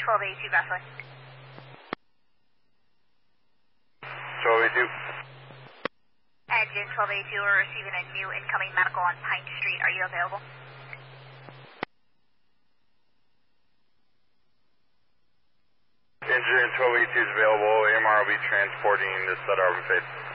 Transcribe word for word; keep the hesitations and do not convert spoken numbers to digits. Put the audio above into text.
twelve eighty-two, Vaseline. twelve eighty-two. Engine twelve eighty-two, we're receiving a new incoming medical on Pine Street. Are you available? Engine twelve eighty-two is available. A M R will be transporting this at Arvin Fade.